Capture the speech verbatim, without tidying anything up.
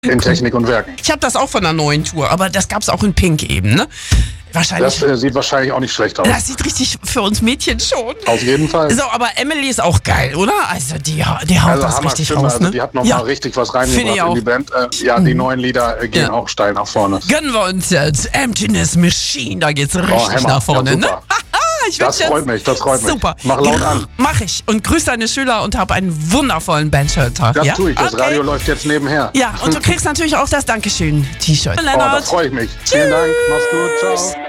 in Technik und Werken. Ich habe das auch von der neuen Tour, aber das gab's auch in Pink eben, ne? Wahrscheinlich. Das äh, sieht wahrscheinlich auch nicht schlecht aus. Das sieht richtig für uns Mädchen schon. Auf jeden Fall. So, aber Emily ist auch geil, oder? Also die, die haut Also das Hammer richtig Stimme, raus, also ne? die hat nochmal Ja. richtig was Finde reingebracht ich in auch. die Band. Äh, ja, die neuen Lieder äh, gehen Ja. auch steil nach vorne. Gönnen wir uns jetzt. Emptiness Machine, da geht's richtig Oh, Hammer. nach vorne, Ja, ne? super. Ich Das wünsch freut jetzt- mich, das freut mich. Super. Mach laut an. Mach ich. Und grüß deine Schüler und hab einen wundervollen Bandshirttag. Das ja? tue ich, das Okay. Radio läuft jetzt nebenher. Ja, und du kriegst natürlich auch das Dankeschön-T-Shirt. Oh, da Lennart. freue ich mich. Vielen Dank, mach's gut, ciao.